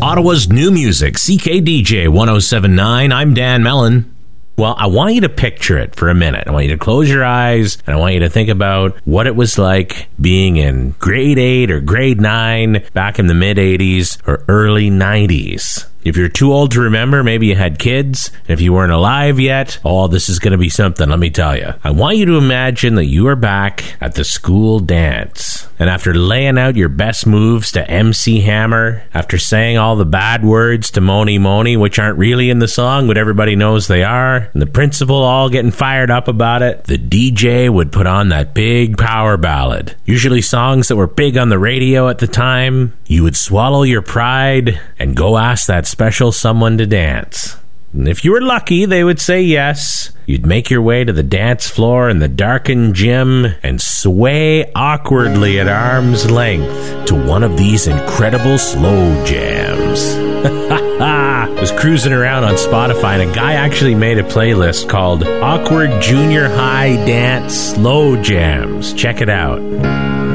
Ottawa's new music, CKDJ 1079. I'm Dan Mellon. Well, I want you to picture it for a minute. I want you to close your eyes, and I want you to think about what it was like being in grade 8 or grade 9 back in the mid-'80s or early 90s. If you're too old to remember, maybe you had kids. If you weren't alive yet, oh, this is going to be something, let me tell you. I want you to imagine that you are back at the school dance. And after laying out your best moves to MC Hammer, after saying all the bad words to Moni Moni, which aren't really in the song, but everybody knows they are, and the principal all getting fired up about it, the DJ would put on that big power ballad. Usually songs that were big on the radio at the time. You would swallow your pride and go ask that special someone to dance. And if you were lucky, they would say yes. You'd make your way to the dance floor in the darkened gym and sway awkwardly at arm's length to one of these incredible slow jams. I was cruising around on Spotify and a guy actually made a playlist called Awkward Junior High Dance Slow Jams. Check it out.